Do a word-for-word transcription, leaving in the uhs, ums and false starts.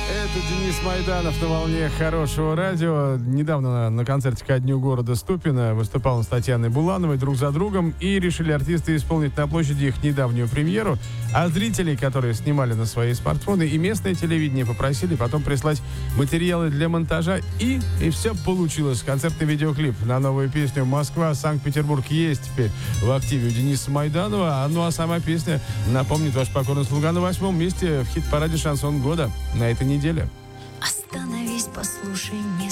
Это Денис Майданов на волне хорошего радио. Недавно на, на концерте ко дню города Ступино выступал он с Татьяной Булановой друг за другом, и решили артисты исполнить на площади их недавнюю премьеру. А зрителей, которые снимали на свои смартфоны, и местное телевидение попросили потом прислать материалы для монтажа. И, и все получилось. Концертный видеоклип на новую песню «Москва, Санкт-Петербург» есть теперь в активе у Дениса Майданова. А, ну а сама песня напомнит ваш покорный слуга на восьмом месте в хит-параде «Шансон года» на этой неделе. Остановись, послушай, не